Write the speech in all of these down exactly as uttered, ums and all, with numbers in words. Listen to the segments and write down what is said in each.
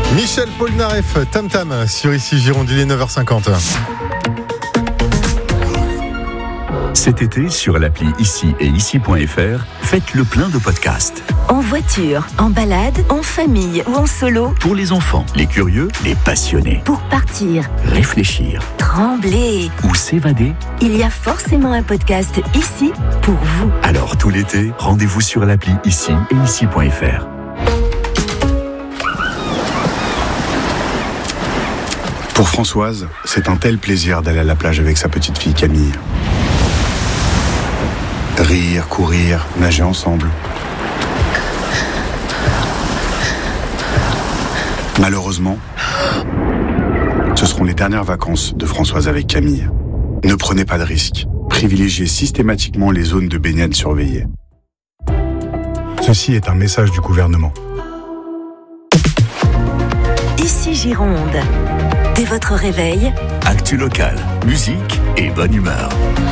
Michel Polnareff, Tam Tam sur Ici Gironde, il est neuf heures cinquante. Cet été, sur l'appli Ici et Ici point F R, faites le plein de podcasts. En voiture, en balade, en famille ou en solo. Pour les enfants, les curieux, les passionnés. Pour partir, réfléchir, trembler ou s'évader. Il y a forcément un podcast ici pour vous. Alors tout l'été, rendez-vous sur l'appli Ici et Ici point F R. Pour Françoise, c'est un tel plaisir d'aller à la plage avec sa petite fille Camille. Rire, courir, nager ensemble. Malheureusement, ce seront les dernières vacances de Françoise avec Camille. Ne prenez pas de risques. Privilégiez systématiquement les zones de baignade surveillées. Ceci est un message du gouvernement. Ici Gironde. Dès votre réveil, actu local, musique et bonne humeur.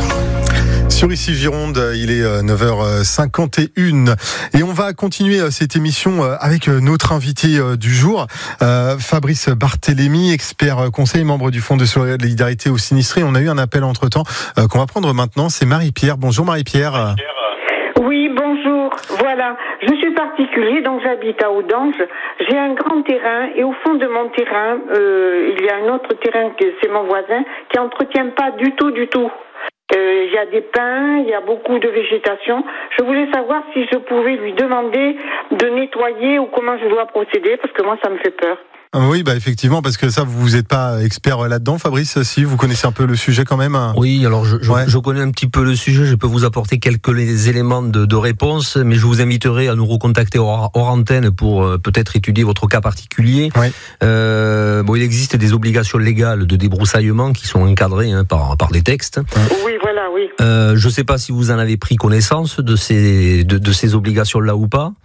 Sur Ici Gironde, il est neuf heures cinquante et une et on va continuer cette émission avec notre invité du jour, Fabrice Barthélémy, expert conseil, membre du Fonds de solidarité aux sinistrés. On a eu un appel entre-temps qu'on va prendre maintenant, c'est Marie-Pierre. Bonjour Marie-Pierre. Oui, bonjour. Voilà, je suis particulier, donc j'habite à Audange. J'ai un grand terrain et au fond de mon terrain, euh, il y a un autre terrain que c'est mon voisin qui entretient pas du tout, du tout. Il euh, y a des pins, il y a beaucoup de végétation. Je voulais savoir si je pouvais lui demander de nettoyer ou comment je dois procéder, parce que moi, ça me fait peur. Oui, bah effectivement, parce que ça, vous n'êtes pas expert là-dedans, Fabrice. Si vous connaissez un peu le sujet quand même. Oui, alors je, je, ouais. je connais un petit peu le sujet. Je peux vous apporter quelques éléments de, de réponse, mais je vous inviterai à nous recontacter hors, hors antenne pour euh, peut-être étudier votre cas particulier. Ouais. Euh, bon, il existe des obligations légales de débroussaillement qui sont encadrées hein, par par des textes. Oui, voilà, oui. Euh, je ne sais pas si vous en avez pris connaissance de ces de, de ces obligations-là ou pas.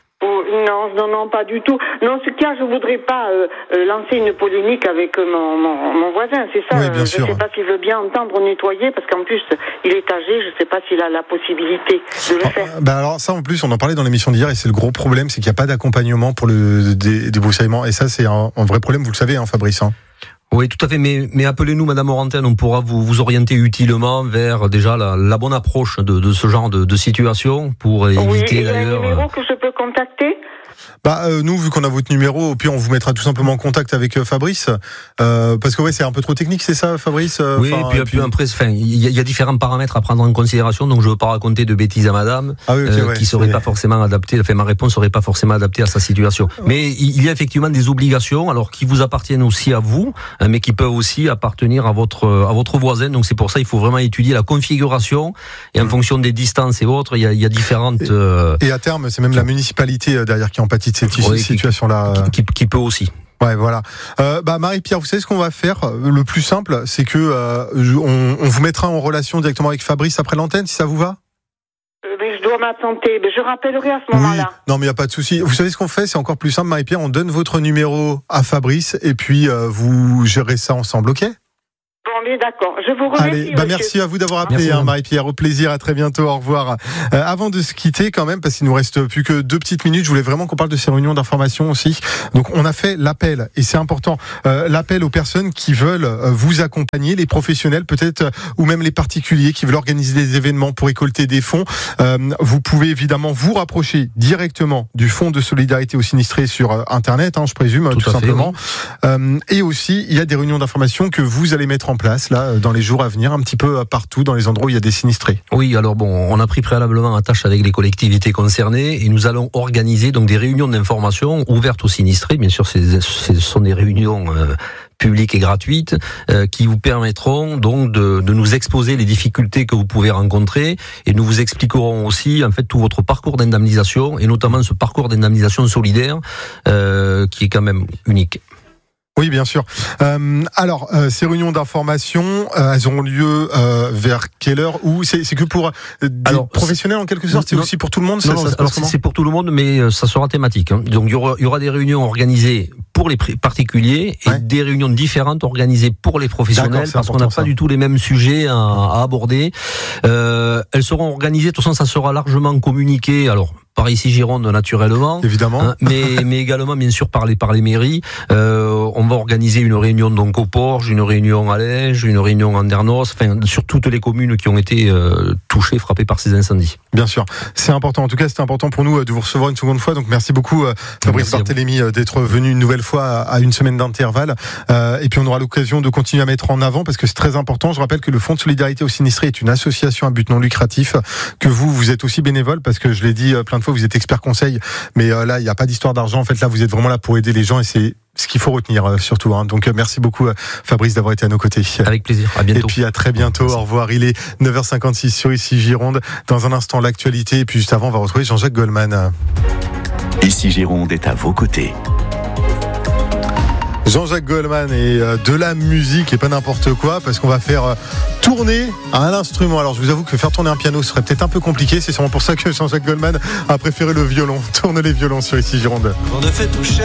Non, non, non, pas du tout. Non, ce cas, je voudrais pas euh, euh, lancer une polémique avec mon, mon, mon voisin, c'est ça. Oui, bien euh, sûr. Je sais pas s'il veut bien entendre nettoyer, parce qu'en plus, il est âgé, je sais pas s'il a la possibilité de le faire. Bah alors ça, en plus, on en parlait dans l'émission d'hier, et c'est le gros problème, c'est qu'il n'y a pas d'accompagnement pour le dé, débroussaillement, et ça, c'est un, un vrai problème, vous le savez, hein, Fabrice. Hein. Oui, tout à fait. Mais, mais appelez-nous, Madame Orantène, on pourra vous, vous orienter utilement vers déjà la, la bonne approche de, de ce genre de, de situation pour éviter oui, et d'ailleurs. Il y a un numéro que je peux contacter. Bah euh, nous, vu qu'on a votre numéro, puis on vous mettra tout simplement en contact avec euh, Fabrice, euh, parce que ouais, c'est un peu trop technique, c'est ça, Fabrice. euh, Oui, et puis, et puis après, enfin, il y, y a différents paramètres à prendre en considération, donc je ne veux pas raconter de bêtises à Madame, ah oui, okay, euh, ouais, qui serait c'est... pas forcément adaptée. Enfin, ma réponse serait pas forcément adaptée à sa situation. Mais il y a effectivement des obligations, alors qui vous appartiennent aussi à vous, hein, mais qui peuvent aussi appartenir à votre à votre voisin. Donc c'est pour ça, il faut vraiment étudier la configuration et en mmh. fonction des distances et autres, il y a, il y a différentes. Et, euh... et à terme, c'est même la municipalité derrière qui en pâtit de cette oui, situation. Là, qui, qui, qui peut aussi. Ouais, voilà. Euh, bah Marie-Pierre, vous savez ce qu'on va faire. Le plus simple, c'est que euh, on, on vous mettra en relation directement avec Fabrice après l'antenne, si ça vous va. Euh, mais je dois m'absenter. Mais je rappellerai à ce moment-là. Oui. Non, mais il y a pas de souci. Vous savez ce qu'on fait, c'est encore plus simple, Marie-Pierre. On donne votre numéro à Fabrice et puis euh, vous gérez ça ensemble, ok ? Bon, mais d'accord. Je vous remercie. Allez, bah merci à vous d'avoir appelé, hein, Marie-Pierre. Au plaisir, à très bientôt. Au revoir. Euh, avant de se quitter, quand même, parce qu'il nous reste plus que deux petites minutes, je voulais vraiment qu'on parle de ces réunions d'information aussi. Donc, on a fait l'appel, et c'est important, euh, l'appel aux personnes qui veulent euh, vous accompagner, les professionnels peut-être, euh, ou même les particuliers qui veulent organiser des événements pour récolter des fonds. Euh, vous pouvez évidemment vous rapprocher directement du Fonds de solidarité aux sinistrés sur euh, Internet, hein, je présume, tout, tout simplement. Fait, oui. euh, et aussi, il y a des réunions d'information que vous allez mettre en place là dans les jours à venir, un petit peu partout dans les endroits où il y a des sinistrés. Oui, alors bon, on a pris préalablement attache avec les collectivités concernées et nous allons organiser donc des réunions d'information ouvertes aux sinistrés. Bien sûr, ce sont des réunions euh, publiques et gratuites euh, qui vous permettront donc de, de nous exposer les difficultés que vous pouvez rencontrer et nous vous expliquerons aussi en fait tout votre parcours d'indemnisation et notamment ce parcours d'indemnisation solidaire euh, qui est quand même unique. Oui, bien sûr. Euh, alors, euh, ces réunions d'information, euh, elles auront lieu euh, vers quelle heure? Ou c'est, c'est que pour des alors, professionnels en quelque sorte? C'est non, aussi pour tout le monde? Non, ça, ça alors c'est pour tout le monde, mais ça sera thématique. Hein. Donc, il y aura, il y aura des réunions organisées pour les particuliers et ouais. des réunions différentes organisées pour les professionnels parce qu'on n'a pas du tout les mêmes sujets à, à aborder. Euh, elles seront organisées, de toute façon, ça sera largement communiqué. Alors, par ici Gironde naturellement, évidemment, hein, mais mais également bien sûr par les par les mairies. Euh, on va organiser une réunion donc au Porge, une réunion à Lège, une réunion en Dernos, enfin sur toutes les communes qui ont été euh, touchées, frappées par ces incendies. Bien sûr, c'est important. En tout cas, c'est important pour nous de vous recevoir une seconde fois. Donc merci beaucoup, Fabrice Barthélémy, d'être venu une nouvelle fois à une semaine d'intervalle. Euh, et puis on aura l'occasion de continuer à mettre en avant parce que c'est très important. Je rappelle que le Fonds de solidarité aux sinistrés est une association à but non lucratif. Que vous, vous êtes aussi bénévole parce que je l'ai dit plein de fois, vous êtes expert conseil. Mais euh, là, il n'y a pas d'histoire d'argent. En fait, là, vous êtes vraiment là pour aider les gens et c'est ce qu'il faut retenir euh, surtout. Hein. Donc euh, merci beaucoup, euh, Fabrice, d'avoir été à nos côtés. Avec plaisir. À bientôt. Et puis à très bientôt. Merci. Au revoir. Il est neuf heures cinquante-six sur Ici Gironde. Dans un instant, l'actualité. Et puis juste avant, on va retrouver Jean-Jacques Goldman. Ici Gironde est à vos côtés. Jean-Jacques Goldman et de la musique et pas n'importe quoi parce qu'on va faire tourner un instrument. Alors je vous avoue que faire tourner un piano serait peut-être un peu compliqué. C'est sûrement pour ça que Jean-Jacques Goldman a préféré le violon. Tourne les violons sur Ici Gironde. On ne fait toucher